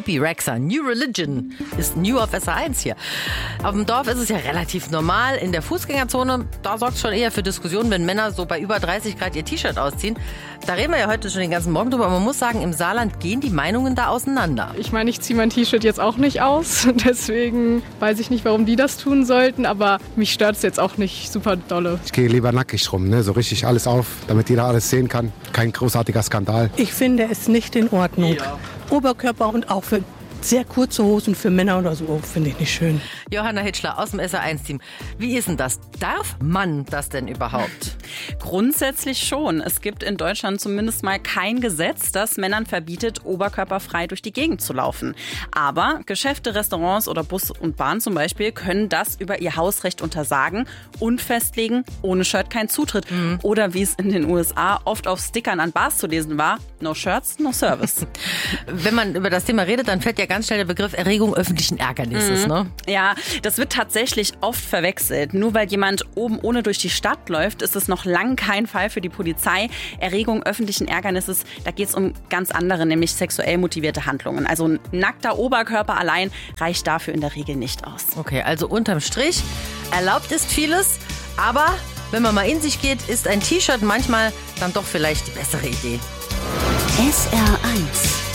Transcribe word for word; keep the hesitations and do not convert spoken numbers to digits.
Bebe Rexha. New Religion ist New auf S R eins hier. Auf dem Dorf ist es ja relativ normal. In der Fußgängerzone, da sorgt es schon eher für Diskussionen, wenn Männer so bei über dreißig Grad ihr T-Shirt ausziehen. Da reden wir ja heute schon den ganzen Morgen drüber. Aber man muss sagen, im Saarland gehen die Meinungen da auseinander. Ich meine, ich ziehe mein T-Shirt jetzt auch nicht aus. Deswegen weiß ich nicht, warum die das tun sollten. Aber mich stört es jetzt auch nicht super dolle. Ich gehe lieber nackig rum, ne? So richtig alles auf, damit jeder alles sehen kann. Kein großartiger Skandal. Ich finde es nicht in Ordnung. Ja. Oberkörper und auch für sehr kurze Hosen für Männer oder so finde ich nicht schön. Johanna Hitschler aus dem S R eins Team. Wie ist denn das? Darf man das denn überhaupt? Grundsätzlich schon. Es gibt in Deutschland zumindest mal kein Gesetz, das Männern verbietet, oberkörperfrei durch die Gegend zu laufen. Aber Geschäfte, Restaurants oder Bus und Bahn zum Beispiel können das über ihr Hausrecht untersagen und festlegen, ohne Shirt kein Zutritt. Mhm. Oder wie es in den U S A oft auf Stickern an Bars zu lesen war, no shirts, no service. Wenn man über das Thema redet, dann fällt ja ganz schnell der Begriff Erregung öffentlichen Ärgernisses. Mhm. Ne? Ja, das wird tatsächlich oft verwechselt. Nur weil jemand oben ohne durch die Stadt läuft, ist es noch lang kein Fall für die Polizei. Erregung öffentlichen Ärgernisses, da geht es um ganz andere, nämlich sexuell motivierte Handlungen. Also ein nackter Oberkörper allein reicht dafür in der Regel nicht aus. Okay, also unterm Strich, erlaubt ist vieles, aber wenn man mal in sich geht, ist ein T-Shirt manchmal dann doch vielleicht die bessere Idee. S R eins